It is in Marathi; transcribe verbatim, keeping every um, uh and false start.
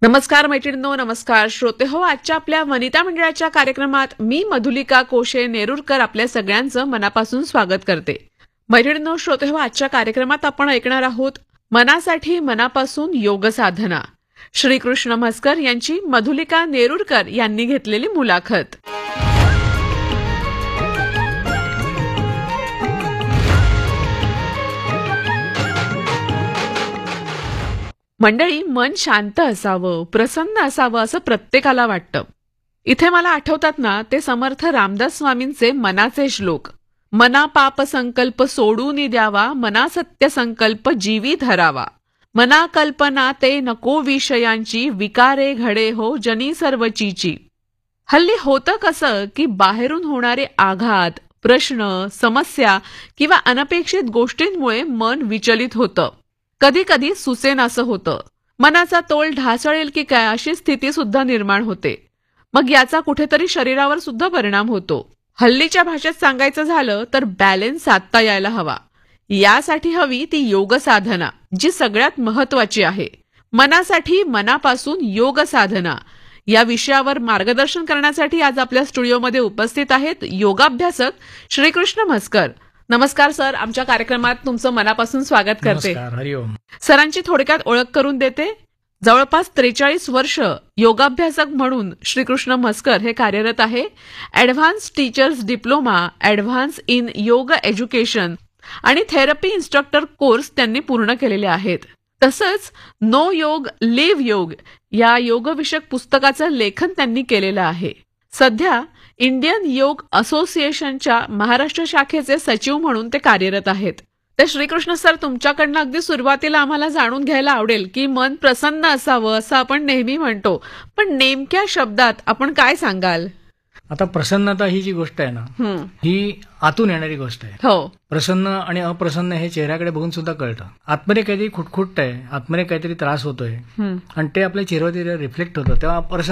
नमस्कार मैत्रिणींनो, नमस्कार श्रोते हो. आजच्या आपल्या वनिता मंडळाच्या कार्यक्रमात मी मधुलिका कोशे नेरुरकर आपल्या सगळ्यांचं मनापासून स्वागत करते. मैत्रिणींनो, श्रोते हो, आजच्या कार्यक्रमात आपण ऐकणार आहोत मनासाठी मनापासून योग साधना. श्रीकृष्ण म्हस्कर यांची मधुलिका नेरुरकर यांनी घेतलेली मुलाखत. मंडळी, मन शांत असावं, प्रसन्न असावं असं प्रत्येकाला वाटतं. इथे मला आठवतात ना ते समर्थ रामदास स्वामींचे मनाचे श्लोक. मना पाप संकल्प सोडून द्यावा, मना सत्य संकल्प जीवी धरावा. मना कल्पना ते नको विषयांची, विकारे घडे हो जनी सर्वचीची. हल्ली होतं कसं की बाहेरून होणारे आघात, प्रश्न, समस्या किंवा अनपेक्षित गोष्टींमुळे मन विचलित होतं. कधी कधी सुसेनासं होतं. मनाचा तोल ढासळेल की काय अशी स्थिती सुद्धा निर्माण होते. मग याचा कुठेतरी शरीरावर सुद्धा परिणाम होतो. हल्लीच्या भाषेत सांगायचं झालं तर बॅलन्स साधता यायला हवा. यासाठी हवी ती योग साधना, जी सगळ्यात महत्वाची आहे. मनासाठी मनापासून योग साधना या विषयावर मार्गदर्शन करण्यासाठी आज आपल्या स्टुडिओमध्ये उपस्थित आहेत योगाभ्यासक श्रीकृष्ण म्हस्कर. नमस्कार सर, आमच्या कार्यक्रमात तुमचं मनापासून स्वागत करते. हरिओम. सरांची थोडक्यात ओळख करून देते. जवळपास त्रेचाळीस वर्ष योगाभ्यासक म्हणून श्रीकृष्ण म्हस्कर हे कार्यरत आहे. Advance teachers diploma, advance in योग एज्युकेशन आणि थेरपी इन्स्ट्रक्टर कोर्स त्यांनी पूर्ण केलेले आहेत. तसंच नो योग लिव्ह योग या योगविषयक पुस्तकाचं लेखन त्यांनी केलेलं आहे. सध्या इंडियन योग असोसिएशनच्या महाराष्ट्र शाखेचे सचिव म्हणून ते कार्यरत आहेत. तर श्रीकृष्ण सर, तुमच्याकडनं अगदी सुरुवातीला आम्हाला जाणून घ्यायला आवडेल की मन प्रसन्न असावं असं आपण नेहमी म्हणतो, पण नेमक्या शब्दात आपण काय सांगाल? आता प्रसन्नता ही जी गोष्ट आहे ना, ही आतून येणारी गोष्ट आहे. हो. प्रसन्न आणि अप्रसन्न हे चेहऱ्याकडे बघून सुद्धा कळतं. आतमध्ये काहीतरी खुटखुट आहे, आतमध्ये काहीतरी त्रास होतोय आणि ते आपल्या चेहऱ्यावरती रिफ्लेक्ट होतं, तेव्हा